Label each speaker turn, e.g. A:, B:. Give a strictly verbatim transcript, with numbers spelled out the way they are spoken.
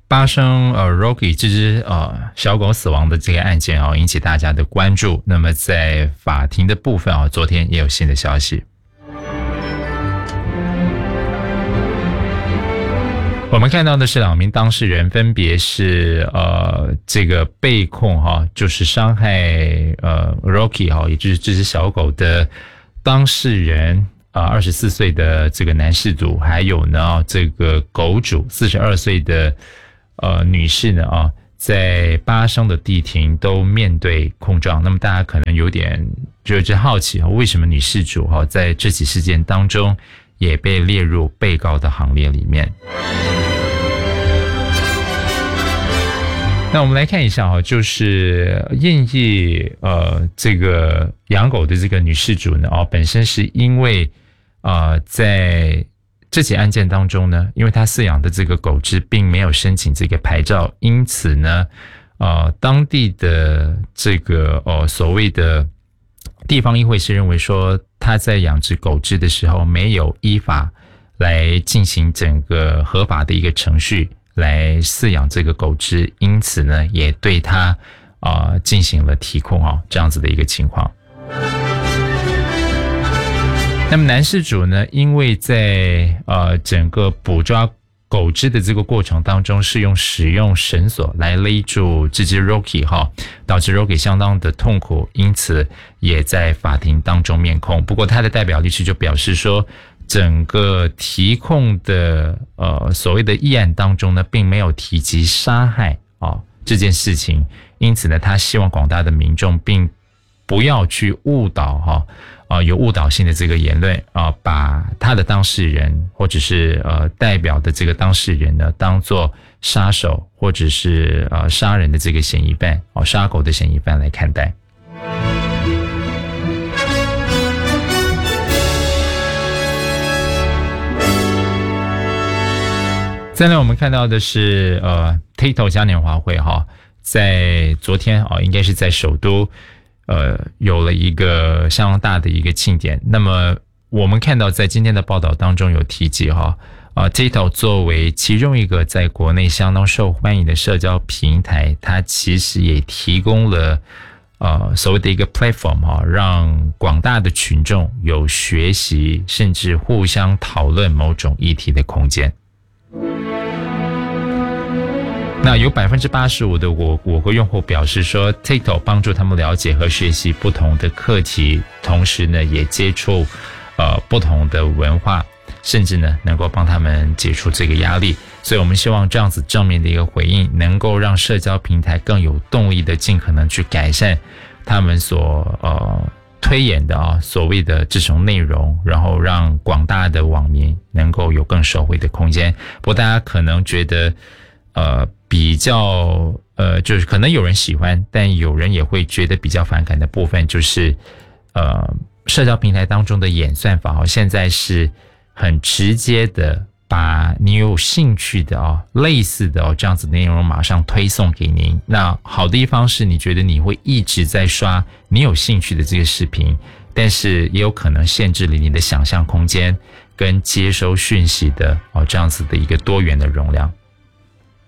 A: 巴生呃 Rocky 这只呃小狗死亡的这个案件啊，引起大家的关注。那么在法庭的部分啊，昨天也有新的消息。我们看到的是两名当事人，分别是呃这个被控哈、啊，就是伤害呃 Rocky 哈、啊，也就是这只小狗的当事人啊，二十四岁的这个男事主，还有呢这个狗主四十二岁的呃女士呢啊，在巴生的地庭都面对控状。那么大家可能有点就是好奇啊，为什么女事主哈、啊、在这起事件当中也被列入被告的行列里面？那我们来看一下哈，就是印裔呃这个养狗的这个女事主呢，哦，本身是因为呃在这起案件当中呢，因为她饲养的这个狗只并没有申请这个牌照，因此呢，呃当地的这个呃所谓的地方议会是认为说，她在养殖狗只的时候没有依法来进行整个合法的一个程序来饲养这个狗只，因此呢，也对他啊、呃、进行了提控啊、哦，这样子的一个情况。那么男事主呢，因为在呃整个捕抓狗只的这个过程当中，是用使用绳索来勒住这只 Rocky 哈、哦，导致 Rocky 相当的痛苦，因此也在法庭当中面控。不过他的代表律师就表示说，整个提控的呃所谓的议案当中呢，并没有提及杀害啊、哦、这件事情，因此呢，他希望广大的民众并不要去误导哈啊、呃、有误导性的这个言论啊、呃，把他的当事人或者是呃代表的这个当事人呢，当作杀手或者是呃杀人的这个嫌疑犯哦，杀狗的嫌疑犯来看待。再来我们看到的是呃 TikTok 嘉年华会哈，在昨天啊、哦，应该是在首都呃有了一个相当大的一个庆典。那么我们看到在今天的报道当中有提及哈啊、呃、TikTok 作为其中一个在国内相当受欢迎的社交平台，它其实也提供了呃所谓的一个 platform 哈，让广大的群众有学习甚至互相讨论某种议题的空间。那有 百分之八十五 的我我国用户表示说 TikTok 帮助他们了解和学习不同的课题，同时呢也接触呃不同的文化，甚至呢能够帮他们解除这个压力。所以我们希望这样子正面的一个回应能够让社交平台更有动力的尽可能去改善他们所呃推演的啊所谓的这种内容，然后让广大的网民能够有更受惠的空间。不过大家可能觉得呃比较呃就是可能有人喜欢，但有人也会觉得比较反感的部分就是呃社交平台当中的演算法现在是很直接的把你有兴趣的哦类似的哦这样子的内容马上推送给您。那好的一方是你觉得你会一直在刷你有兴趣的这个视频，但是也有可能限制了你的想象空间跟接收讯息的哦这样子的一个多元的容量。